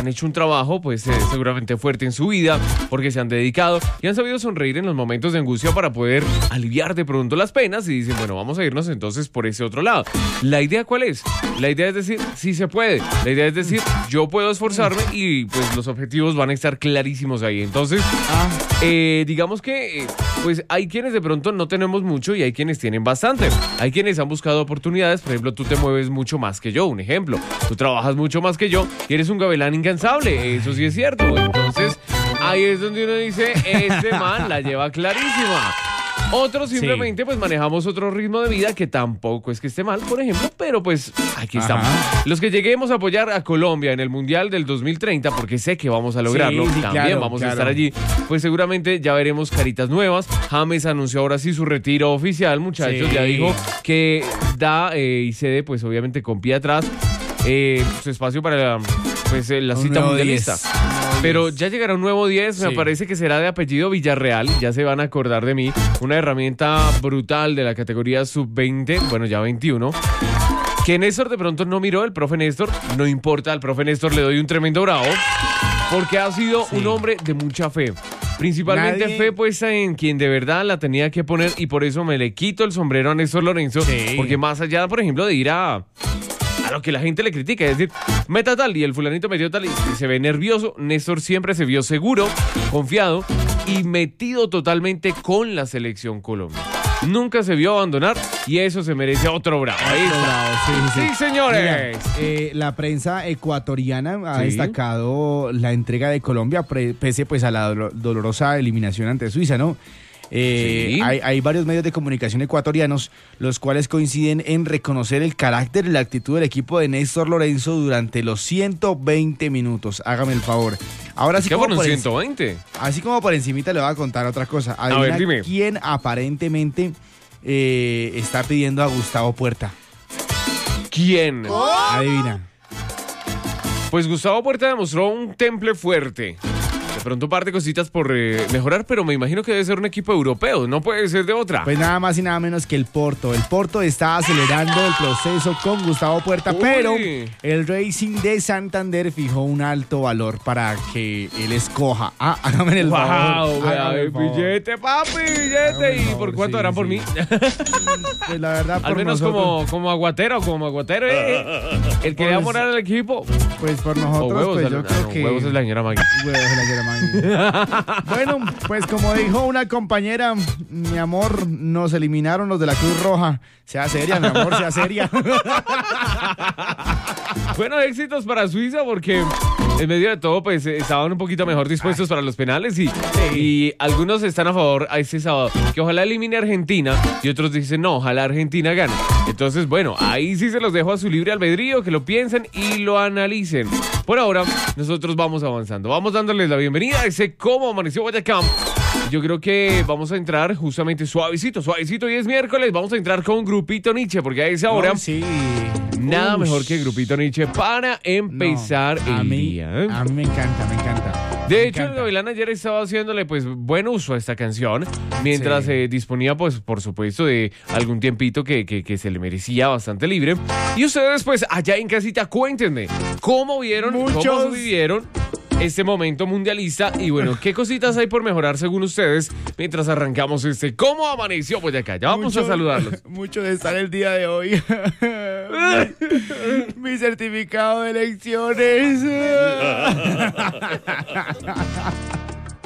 han hecho un trabajo pues seguramente fuerte en su vida, porque se han dedicado y han sabido sonreír en los momentos de angustia para poder aliviar de pronto las penas y dicen, bueno, vamos a irnos entonces por ese otro lado. ¿La idea cuál es? La idea es decir, sí se puede. La idea es decir, yo puedo esforzarme y pues los objetivos van a estar clarísimos ahí. Entonces, digamos que pues hay quienes de pronto no tenemos mucho y hay quienes tienen bastante. Hay quienes han buscado oportunidades. Por ejemplo, tú te mueves mucho más que yo, un ejemplo. Tú trabajas mucho más que yo y eres un gavilán incansable. Eso sí es cierto. Entonces, ahí es donde uno dice, este man la lleva clarísima. Otros simplemente pues manejamos otro ritmo de vida que tampoco es que esté mal, por ejemplo, pero pues aquí estamos. Los que lleguemos a apoyar a Colombia en el Mundial del 2030, porque sé que vamos a lograrlo, también vamos a estar allí, pues seguramente ya veremos caritas nuevas. James anunció ahora sí su retiro oficial, muchachos, ya dijo que da y cede pues obviamente con pie atrás su espacio para la cita mundialista. Pero ya llegará un nuevo 10, me parece que será de apellido Villarreal, ya se van a acordar de mí, una herramienta brutal de la categoría sub-20, bueno ya 21, que Néstor de pronto no miró, el profe Néstor, no importa, al profe Néstor le doy un tremendo bravo, porque ha sido un hombre de mucha fe. Principalmente fe puesta en quien de verdad la tenía que poner y por eso me le quito el sombrero a Néstor Lorenzo, porque más allá, por ejemplo, de ir a lo que la gente le critica, es decir, meta tal y el fulanito metió tal y se ve nervioso, Néstor siempre se vio seguro, confiado y metido totalmente con la selección Colombia. Nunca se vio abandonar y eso se merece otro bravo. Ahí está. Sí, señores. Mira, la prensa ecuatoriana ha destacado la entrega de Colombia pese pues a la dolorosa eliminación ante Suiza, ¿no? Hay varios medios de comunicación ecuatorianos los cuales coinciden en reconocer el carácter y la actitud del equipo de Néstor Lorenzo durante los 120 minutos. Hágame el favor. Ahora sí, ¿qué fueron 120? Así como por encimita le voy a contar otra cosa. A ver, dime. ¿Quién aparentemente está pidiendo a Gustavo Puerta? ¿Quién? Adivina. Pues Gustavo Puerta demostró un temple fuerte. De pronto parte cositas por mejorar, pero me imagino que debe ser un equipo europeo, no puede ser de otra. Pues nada más y nada menos que el Porto. El Porto está acelerando el proceso con Gustavo Puerta, pero el Racing de Santander fijó un alto valor para que él escoja. Hágame el favor. Billete, papi, billete. ¿Y por cuánto harán por mí? Pues la verdad, al menos nosotros, como aguatero, el que va a morar al equipo. Pues por nosotros, huevos, pues yo creo que... Huevos es la señora Maggie. Huevos es la señora Maggie. Bueno, pues como dijo una compañera, mi amor, nos eliminaron los de la Cruz Roja. Sea seria, mi amor, sea seria. Bueno, éxitos para Suiza porque en medio de todo pues estaban un poquito mejor dispuestos para los penales y algunos están a favor a este sábado que ojalá elimine a Argentina y otros dicen no, ojalá Argentina gane. Entonces, bueno, ahí sí se los dejo a su libre albedrío, que lo piensen y lo analicen. Por ahora, nosotros vamos avanzando, vamos dándoles la bienvenida a ese Cómo Amaneció Boyacá. Yo creo que vamos a entrar justamente suavecito, y es miércoles, vamos a entrar con Grupito Nietzsche, porque a esa hora nada mejor que Grupito Nietzsche para empezar el día. A mí me encanta. De hecho, el Gavilán ayer estaba haciéndole pues buen uso a esta canción, mientras disponía pues por supuesto de algún tiempito que se le merecía bastante libre. Y ustedes pues allá en casita cuéntenme, ¿cómo vieron, cómo vivieron este momento mundialista? Y bueno, ¿qué cositas hay por mejorar según ustedes mientras arrancamos ¿Cómo Amaneció Boyacá? Ya vamos a saludarlos. Mucho de estar el día de hoy. Mi certificado de elecciones.